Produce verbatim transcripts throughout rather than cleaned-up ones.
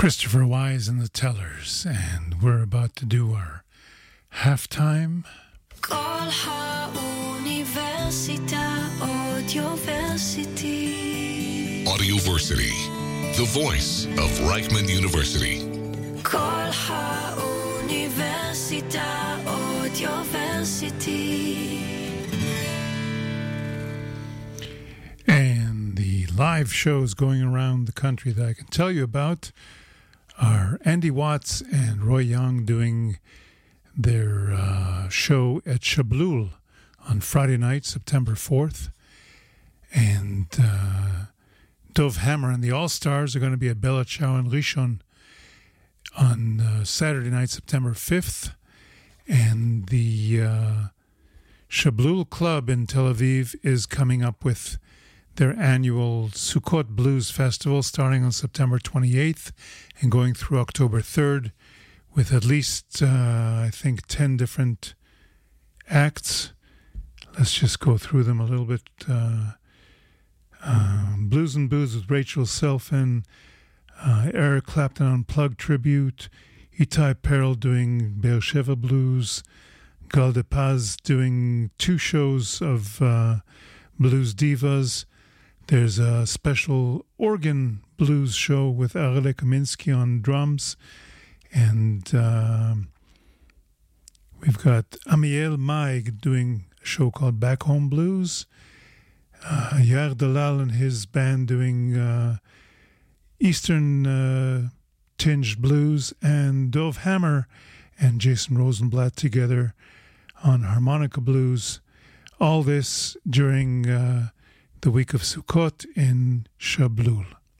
Christopher Wise and the Tellers, and we're about to do our halftime. כל האוניברסיטה אודיוורסיטי. Audioversity, the voice of Reichman University. כל האוניברסיטה אודיוורסיטי. And the live shows going around the country that I can tell you about are Andy Watts and Roy Young doing their uh, show at Shablul on Friday night, September fourth. And uh, Dov Hammer and the All-Stars are going to be at Bella Ciao in Rishon on uh, Saturday night, September fifth. And the uh, Shablul Club in Tel Aviv is coming up with their annual Sukkot Blues Festival starting on September twenty-eighth and going through October third with at least, uh, I think, ten different acts. Let's just go through them a little bit. Uh, uh, Blues and Booze with Rachel Selfin, uh, Eric Clapton Unplugged Tribute, Itai Perel doing Beersheva Blues, Gal de Paz doing two shows of uh, Blues Divas. There's a special organ blues show with Arele Kaminsky on drums. And uh, we've got Amiel Maig doing a show called Back Home Blues. Uh, Yair Dalal and his band doing uh, Eastern uh, tinged blues. And Dov Hammer and Jason Rosenblatt together on harmonica blues. All this during uh, the week of Sukkot in Shablul.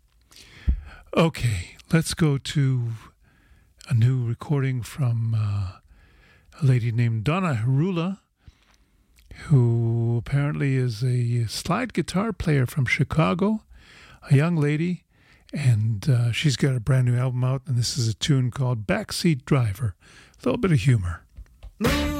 Okay, let's go to a new recording from uh, a lady named Donna Harula, who apparently is a slide guitar player from Chicago, a young lady, and uh, she's got a brand new album out, and this is a tune called Backseat Driver. A little bit of humor.